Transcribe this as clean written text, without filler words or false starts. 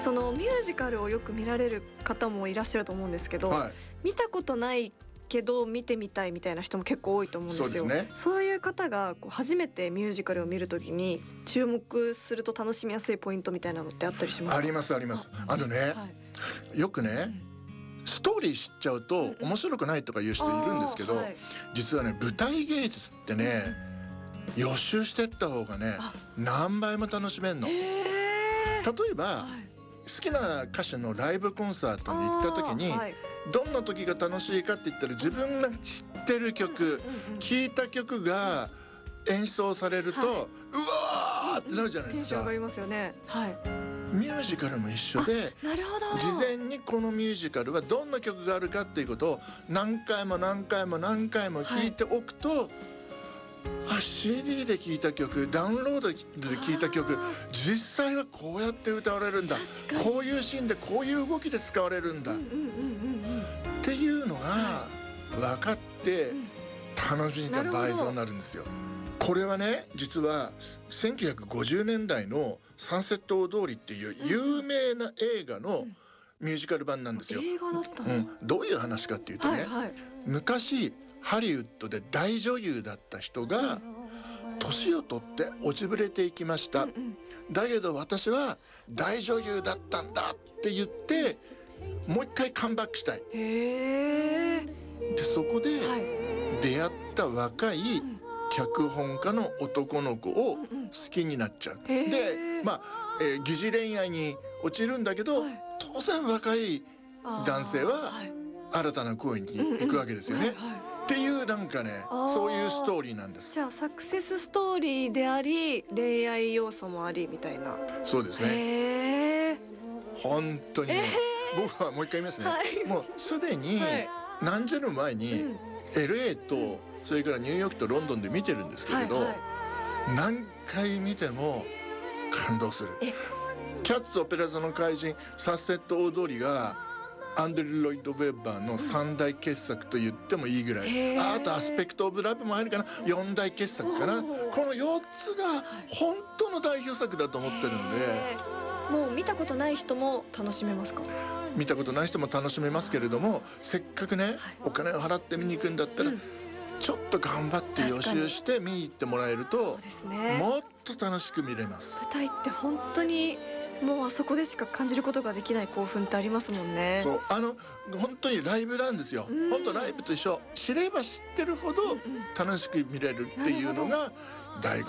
そのミュージカルをよく見られる方もいらっしゃると思うんですけど、 はい、 見たことないけど見てみたいみたいな人も結構多いと思うんですよ。 そうですね。 そういう方がこう初めてミュージカルを見るときに注目すると楽しみやすいポイントみたいなのってあったりしますか？ ありますあります。ね、 はい、 よくね、ストーリー知っちゃうと面白くないとか言う人いるんですけど、 はい、実はね、舞台芸術ってね、予習してった方がね何倍も楽しめんの。例えば、はい、好きな歌手のライブコンサートに行った時に、はい、どんな時が楽しいかって言ったら、自分が知ってる曲、聴いた曲が演奏されると、はい、うわーってなるじゃないですか。 テンション上がりますよね。はい、 ミュージカルも一緒で、 なるほど、 事前にこのミュージカルはどんな曲があるかっていうことを何回も何回も何回も聴いておくと、はい、CD で聴いた曲、ダウンロードで聴いた曲、実際はこうやって歌われるんだ、こういうシーンでこういう動きで使われるんだっていうのが分かって楽しみが倍増になるんですよ。これはね、実は1950年代のサンセット大通りっていう有名な映画のミュージカル版なんですよ。 映画だったの？ どういう話かっていうとね、はいはい、昔ハリウッドで大女優だった人が年を取って落ちぶれていきました、だけど私は大女優だったんだって言ってもう一回カムバックしたい。でそこで出会った若い脚本家の男の子を好きになっちゃう。で、疑似恋愛に落ちるんだけど、当然若い男性は新たな恋に行くわけですよね。っていうなんかね、そういうストーリーなんです。 じゃあサクセスストーリーであり恋愛要素もありみたいな。 そうですね。本当にね、僕はもう一回言いますね、はい、もうすでに何十年前に LA とそれからニューヨークとロンドンで見てるんですけれど、何回見ても感動する。キャッツオペラ座の怪人、サンセット大通りがアンドリュー・ロイド・ウェッバーの3大傑作と言ってもいいぐらい、あとアスペクト・オブ・ラブも入るかな、4大傑作かな。この4つが本当の代表作だと思ってるんで、 もう見たことない人も楽しめますか？ 見たことない人も楽しめますけれども、せっかくね、お金を払って見に行くんだったら、ちょっと頑張って予習して見に行ってもらえると、もっと楽しく見れます。 舞台って本当にもうあそこでしか感じることができない興奮ってありますもんね。 そう、本当にライブなんですよ。本当ライブと一緒。知れば知ってるほど楽しく見れるっていうのが醍醐